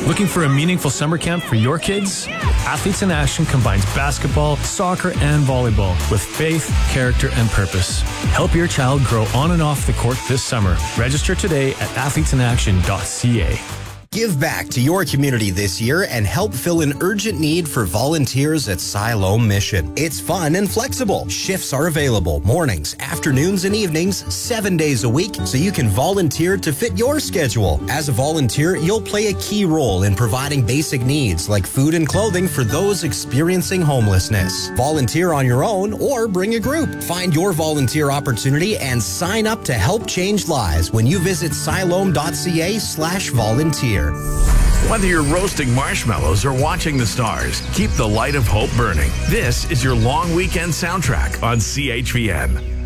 Looking for a meaningful summer camp for your kids? Athletes in Action combines basketball, soccer, and volleyball with faith, character, and purpose. Help your child grow on and off the court this summer. Register today at athletesinaction.ca. Give back to your community this year and help fill an urgent need for volunteers at Siloam Mission. It's fun and flexible. Shifts are available mornings, afternoons, and evenings, 7 days a week, so you can volunteer to fit your schedule. As a volunteer, you'll play a key role in providing basic needs like food and clothing for those experiencing homelessness. Volunteer on your own or bring a group. Find your volunteer opportunity and sign up to help change lives when you visit siloam.ca/volunteer. Whether you're roasting marshmallows or watching the stars, keep the light of hope burning. This is your long weekend soundtrack on CHVN.